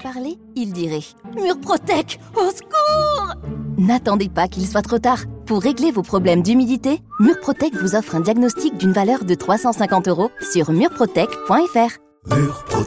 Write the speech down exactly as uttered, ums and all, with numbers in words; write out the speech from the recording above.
parler, il dirait « Murprotec, au secours !» N'attendez pas qu'il soit trop tard. Pour régler vos problèmes d'humidité, Murprotec vous offre un diagnostic d'une valeur de trois cent cinquante euros sur murprotec point f r. Murprotec.